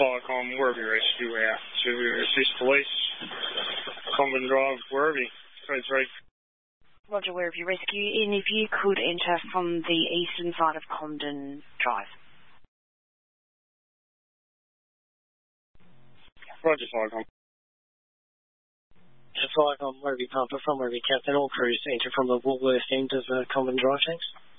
Viacom Werribee Rescue out to assist police. Common Drive, Werribee, 33. Roger, Werribee Rescue in. If you could enter from the eastern side of Comden Drive. Roger, Viacom. Viacom Werribee Pumper from Werribee Captain. All crews enter from the Woolworth end of Common Drive, thanks.